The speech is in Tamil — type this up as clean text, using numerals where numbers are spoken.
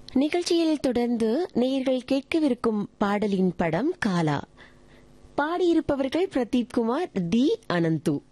நிகழ்ச்சியில் தொடர்ந்து நேயர்கள் கேட்கவிருக்கும் பாடலின் படம் காலா. பாடியிருப்பவர்கள் பிரதீப் குமார், தி அனந்து.